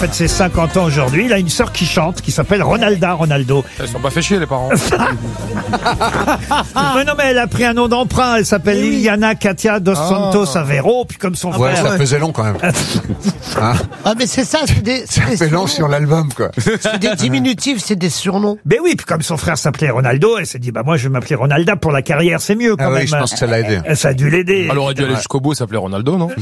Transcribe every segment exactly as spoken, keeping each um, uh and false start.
fête ses cinquante ans aujourd'hui. Il a une sœur qui chante, qui s'appelle Ronalda Ronaldo. Ils sont pas fait chier, les parents. Mais non, mais elle a pris un nom d'emprunt. Elle s'appelle oui. Liliana Katia dos Ah. Santos Aveiro. Puis comme son Ouais, frère. ça faisait long quand même. Hein, Ah, mais c'est ça, c'est des, c'est ça des fait long surnoms. sur l'album, quoi. C'est des diminutifs, c'est des surnoms. Mais oui, puis comme son frère s'appelait Ronaldo, elle s'est dit, bah moi je vais m'appeler Ronalda pour la carrière, c'est mieux quand Ah même. oui, je pense que ça l'a aidé. Ça a dû l'aider. Elle aurait dû aller jusqu'au bout, s'appeler Ronaldo, non?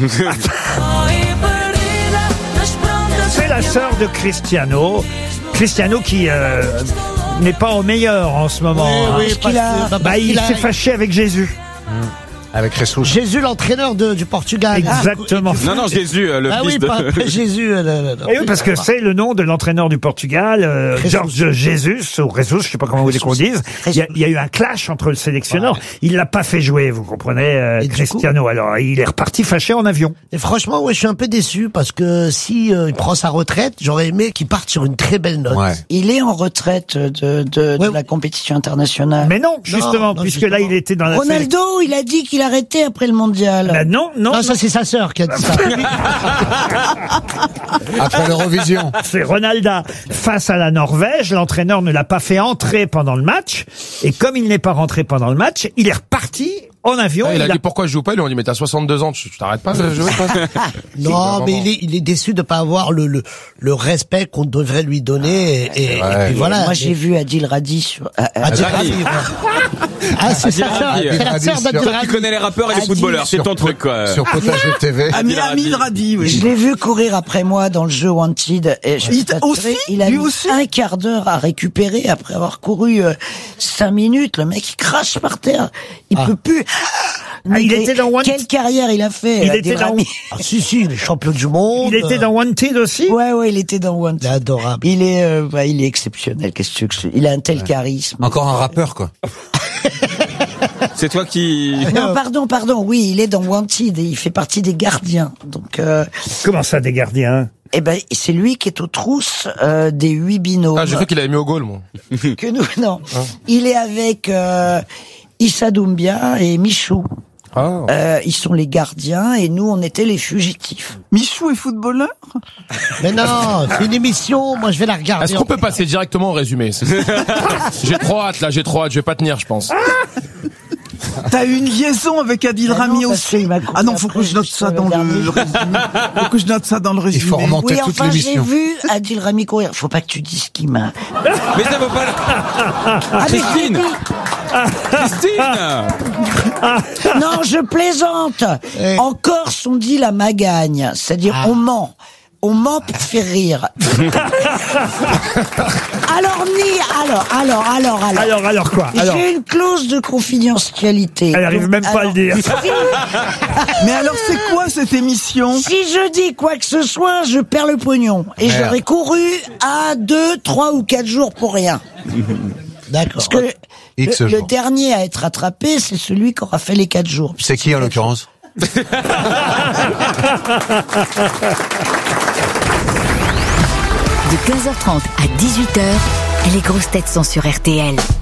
C'est la sœur de Cristiano. Cristiano qui euh, n'est pas au meilleur en ce moment. hein. Oui, parce qu'il a- que- bah, Bah, parce il qu'il a- s'est fâché avec Jésus. Avec Ressus. Jésus, l'entraîneur de, du Portugal. Exactement. Non, non, Jésus, euh, le Ah fils oui, de... pas après Jésus. euh, le- le- Et oui, parce que c'est le nom de l'entraîneur du Portugal, euh, Jesus. George Jesus, ou Jesus, je sais pas comment vous voulez qu'on dise. Il y, a, il y a eu un clash entre le sélectionneur. Il l'a pas fait jouer, vous comprenez, euh, Et du Cristiano. Alors, il est reparti fâché en avion. Et franchement, ouais, je suis un peu déçu parce que si euh, il prend sa retraite, j'aurais aimé qu'il parte sur une très belle note. Ouais. Il est en retraite de, de, Ouais. de la compétition internationale. Mais non, justement, non, puisque justement. là, il était dans la sélection. Ronaldo, il a dit qu'il arrêtait après le mondial. Bah non, non, Non, ça c'est sa sœur qui a dit ça. Après l'Eurovision. c'est Ronalda face à la Norvège. L'entraîneur ne l'a pas fait entrer pendant le match. Et comme il n'est pas rentré pendant le match, il est reparti en avion. Ah, il a Il a- dit pourquoi je joue pas, ils lui ont dit mais t'as soixante-deux ans, tu tu t'arrêtes pas de jouer, toi? Non, mais il est, il est déçu de pas avoir le, le, le respect qu'on devrait lui donner. Et, et, Ouais. et puis voilà. Moi, j'ai vu Adil Radi sur... euh, euh, Adil Radi. Radi, ouais. Ah, c'est sa sœur. Radi. C'est la Radi sœur sur- d'Adil Toi qui Radi. connais les rappeurs et les Adil. footballeurs, c'est Sur- ton truc, quoi. Sur Potager T V. Ami, Adil Ami Radi, oui. Je l'ai vu courir après moi dans le jeu Wanted. Et je Il peux t- t'assurer, aussi il a Lui mis aussi un quart d'heure à récupérer après avoir couru euh, cinq minutes. Le mec, il crache par terre. Il Ah. peut plus. Ah, il Mais était dans Wanted. Quelle carrière il a fait Il Adil était dans- Rami. Ah, si, si, il est champion du monde. Il était dans Wanted aussi. Ouais, ouais, il était dans Il est Wanted. adorable. Il est, euh, ouais, il est exceptionnel. Qu'est-ce que tu veux que je- Il a un tel charisme. Encore un rappeur, quoi. C'est toi qui... Non, pardon, pardon. Oui, il est dans Wanted et il fait partie des gardiens. Donc, euh, Comment ça, des gardiens? eh ben, c'est lui qui est aux trousses euh, des huit binômes. Ah, j'ai cru qu'il avait mis au goal, moi. Que nous, non. Il est avec euh, Issa Doumbia et Michou. Ah. Euh, ils sont les gardiens et nous, on était les fugitifs. Michou est footballeur? Mais non, c'est une émission. Moi, je vais la regarder. Est-ce qu'on peut passer directement au résumé? C'est- J'ai trop hâte, là, j'ai trop hâte, je vais pas tenir, je pense. T'as eu une liaison avec Adil Ah non, Rami parce aussi? qu'il m'a coupé Ah non, faut après, que je note juste ça le dans dernier. le, le résumé. Faut que je note ça dans le Il résumé. faut remonter Oui, toute enfin, j'ai l'émission. vu Adil Rami courir. Faut pas que tu dises qui m'a... Mais ça vaut pas la... Ah, mais Christine Christine non, je plaisante. Eh. En Corse, on dit la magagne, c'est-à-dire Ah. on ment. On ment pour faire rire. alors ni, alors, alors, alors, alors. Alors, alors quoi? Alors, J'ai une clause de confidentialité. elle arrive Donc, même pas à le alors, dire. Mais alors, c'est quoi cette émission? Si je dis quoi que ce soit, je perds le pognon. Et Merde. j'aurais couru à deux, trois ou quatre jours pour rien. D'accord. Parce que X le, le jours. dernier à être attrapé, c'est celui qui aura fait les quatre jours. C'est qui, en l'occurrence? De quinze heures trente à dix-huit heures, les grosses têtes sont sur R T L.